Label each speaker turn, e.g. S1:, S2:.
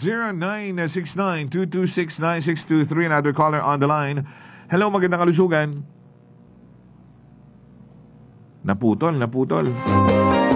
S1: 0969-226-9623. Another caller on the line. Hello, magandang kalusugan. Naputol.